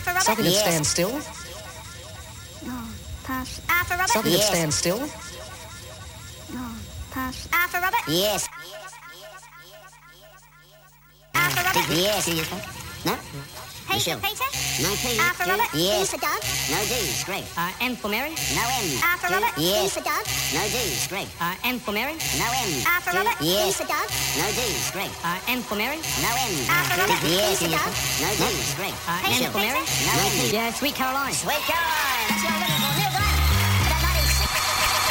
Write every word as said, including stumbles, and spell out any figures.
for Robert. Something that Yes. stands still. Oh, pass. R for Robert. Something Yes. that stands still. Oh, pass. R for Robert. Yes. R for Robert. Yes. No? P for Michelle. Peter. No P. R for G. Robert. Yes. D for Doug. No D. Greg. Uh, M for Mary. No M. R for G. Robert. D Yes. for Doug. No D. Greg. Uh, M for Mary. No M. R for G. Robert. D Yes. for Doug. No D. Greg. Uh, M for Mary. No M. R for G. Robert. D Yes. for Doug. No D. Greg. Uh, P M for for Mary. Peter. No M. Yeah, Sweet Caroline. Sweet Caroline. That's your